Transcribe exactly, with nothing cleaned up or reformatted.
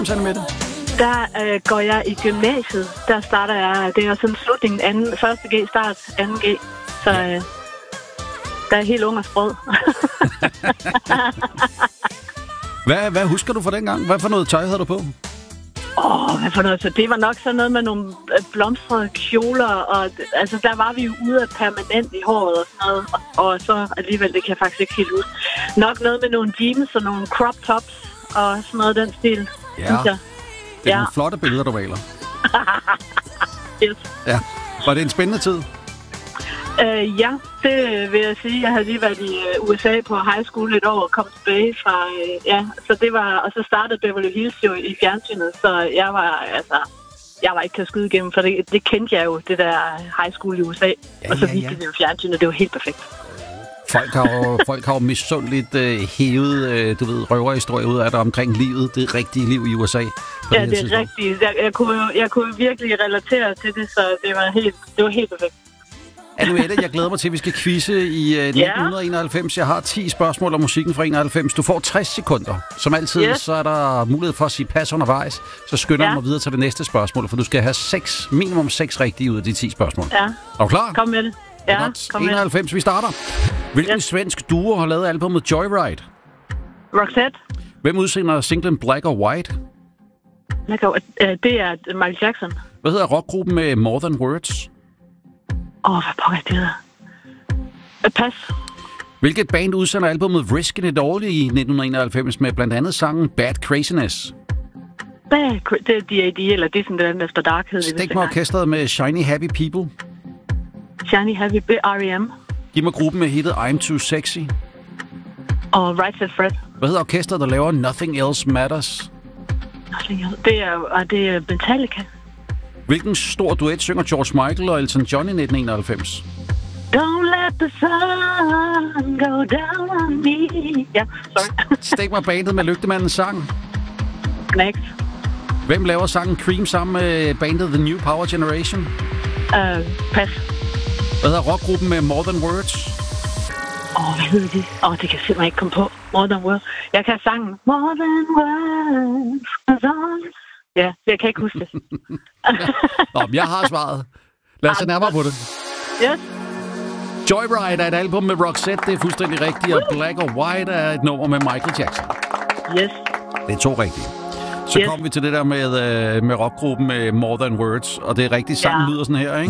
Anne-Mette? Der øh, går jeg i gymnasiet. Der starter jeg, det er sådan slutningen, anden, første G, start, anden G. Så øh, der er helt ung og sprød. hvad, hvad husker du fra dengang? Hvad for noget tøj havde du på? Åh, oh, hvad for noget? Så det var nok sådan noget med nogle blomstrede kjoler, og altså der var vi jo ude af permanent i håret og sådan noget, og, og så alligevel, det kan jeg faktisk ikke helt huske. Nok noget med nogle jeans og nogle crop tops og sådan noget den stil, ja. synes jeg. Det er ja. nogle flotte billeder, du maler. yes. Ja. Var det en spændende tid? Uh, ja, det vil jeg sige. Jeg havde lige været i uh, U S A på high school et år og kom tilbage fra, uh, ja, så det var, og så startede Beverly Hills jo i fjernsynet, så jeg var, altså, jeg var ikke til at skyde igennem, for det, det kendte jeg jo, det der high school i U S A, ja, og så viste ja, ja. det jo fjernsynet, det var helt perfekt. Folk har jo, folk har jo misundeligt uh, hævet, uh, du ved, røverhistorier ud af det omkring livet, det rigtige liv i U S A. Ja, det er rigtigt. Jeg, jeg, kunne, jeg kunne virkelig relatere til det, så det var helt, det var helt perfekt. Anne-Mette, jeg glæder mig til, at vi skal quizze i uh, nitten enoghalvfems. Jeg har ti spørgsmål om musikken fra enoghalvfems. Du får tres sekunder. Som altid, yes. så er der mulighed for at sige pas undervejs. Så skynder jeg ja. mig videre til det næste spørgsmål, for du skal have seks, minimum seks rigtige ud af de ti spørgsmål. Ja. Er du klar? Kom med det. Ja, kom med enoghalvfems, det. Vi starter. Hvilken yes. svensk duo har lavet albumet Joyride? Roxette. Hvem udsender singlen Black or White? Det er Michael Jackson. Hvad hedder rockgruppen med More Than Words? Åh, oh, hvad pokker det hedder? Pas. Hvilket band udsender albumet Riskin' It All i nitten enoghalvfems med blandt andet sangen Bad Craziness? Bad, det er D A D, eller det er sådan den efter Dark hed. Stik mig orkestret med Shiny Happy People. Shiny Happy R E M. Giv mig gruppen med hittet I'm Too Sexy. Og Right Said Fred. Hvad hedder orkestret, der laver Nothing Else Matters? Nothing Else. Det er, det er Metallica. Hvilken stor duet synger George Michael og Elton John i nitten enoghalvfems? Don't let the sun go down on me. Ja, sorry. Stik mig bandet med Lygtemandens sang. Next. Hvem laver sangen Cream sammen med bandet The New Power Generation? Uh, pas. Hvad hedder rockgruppen med More Than Words? Åh, oh, hvad hedder de? Åh, oh, det kan jeg simpelthen ikke komme på. More Than Words. Jeg kan sangen More Than Words. Ja, jeg kan ikke huske det. Nå, jeg har svaret. Lad os se nærmere på det. Yes. Joyride er et album med Roxette, det er fuldstændig rigtigt, og Black or White er et nummer med Michael Jackson. Yes. Det er to rigtige. Så yes. kommer vi til det der med, uh, med rockgruppen med More Than Words, og det er rigtigt, sangen ja. lyder sådan her, ikke?